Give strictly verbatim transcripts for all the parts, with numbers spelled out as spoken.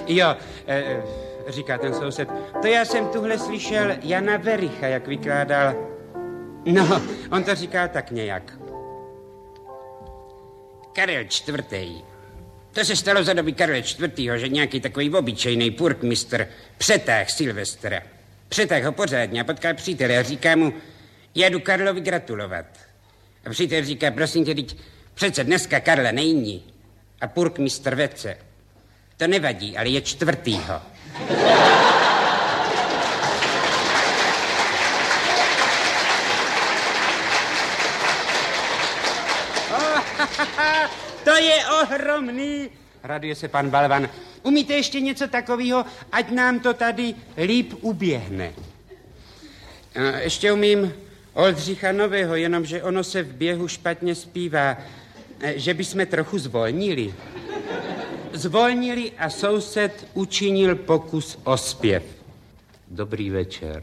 Jo, e, říká ten soused, to já jsem tuhle slyšel Jana Vericha, jak vykládal. No, on to říká tak nějak. Karel čtvrtý. To se stalo za doby Karla čtvrtého, že nějaký takový obyčejný purkmistr přetáh Silvestra. Přetáh ho pořádně a potkal přítele a říká mu, já jdu Karlovi gratulovat. A přítel říká, prosím tě, teď přece dneska Karla není a purkmistr vece. To nevadí, ale je čtvrtýho. To je ohromný, raduje se pan Balvan. Umíte ještě něco takového, ať nám to tady líp uběhne. A ještě umím Oldřicha Nového, jenomže ono se v běhu špatně zpívá, že bychom trochu zvolnili. Zvolnili a soused učinil pokus o zpěv. Dobrý večer.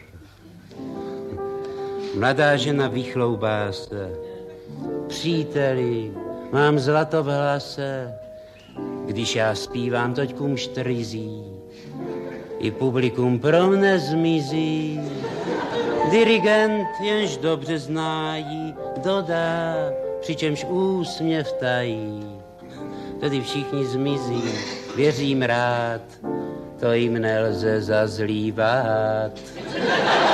Mladá žena vychloubá se. Příteli, mám zlato v hlase, když já zpívám, toďkum štrizí, i publikum pro mne zmizí. Dirigent, jenž dobře znájí, dodá, přičemž úsměv tají. Tedy všichni zmizí, věřím rád, to jim nelze zazlívat.